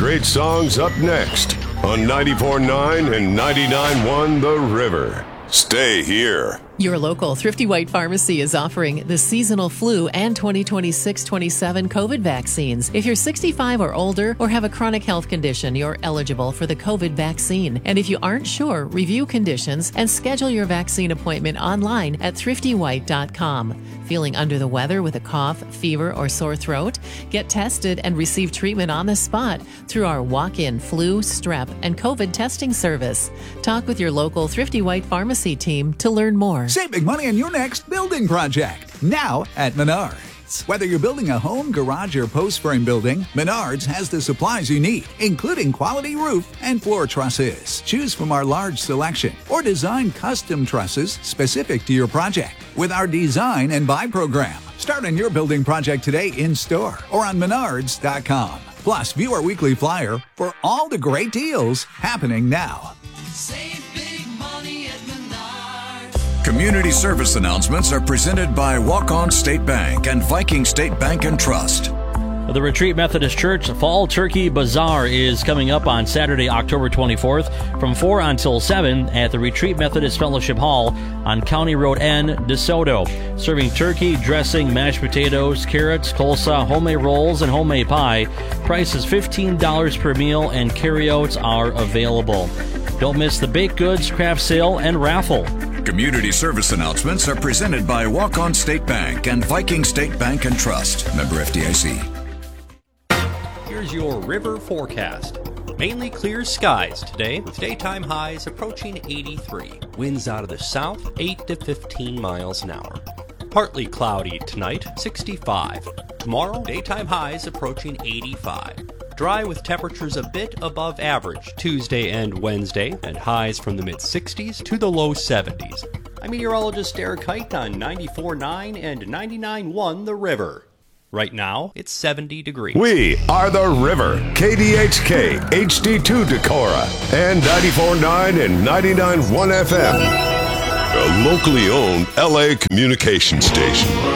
great songs up next on 94.9 and 99.1 The River. Stay here. Your local Thrifty White Pharmacy is offering the seasonal flu and 2026-27 COVID vaccines. If you're 65 or older or have a chronic health condition, you're eligible for the COVID vaccine. And if you aren't sure, review conditions and schedule your vaccine appointment online at thriftywhite.com. Feeling under the weather with a cough, fever, or sore throat? Get tested and receive treatment on the spot through our walk-in flu, strep, and COVID testing service. Talk with your local Thrifty White Pharmacy team to learn more. Save big money on your next building project, now at Menards. Whether you're building a home, garage, or post frame building, Menards has the supplies you need, including quality roof and floor trusses. Choose from our large selection or design custom trusses specific to your project with our design and buy program. Start on your building project today in store or on Menards.com. Plus, view our weekly flyer for all the great deals happening now. Save big money at Menards. Community service announcements are presented by Walk-On State Bank and Viking State Bank and Trust. The Retreat Methodist Church Fall Turkey Bazaar is coming up on Saturday, October 24th from 4 until 7 at the Retreat Methodist Fellowship Hall on County Road N, DeSoto. Serving turkey, dressing, mashed potatoes, carrots, coleslaw, homemade rolls, and homemade pie. Price is $15 per meal and carryouts are available. Don't miss the baked goods, craft sale, and raffle. Community service announcements are presented by Walk-On State Bank and Viking State Bank and Trust. Member FDIC. Here's your river forecast. Mainly clear skies today with daytime highs approaching 83. Winds out of the south 8 to 15 miles an hour. Partly cloudy tonight, 65. Tomorrow, daytime highs approaching 85. Dry with temperatures a bit above average Tuesday and Wednesday, and highs from the mid-60s to the low 70s. I'm meteorologist Derek Height on 94.9 and 99.1 The River. Right now, it's 70 degrees. We are The River, KDHK, HD2 Decorah, and 94.9 and 99.1 FM. A locally owned LA communication station.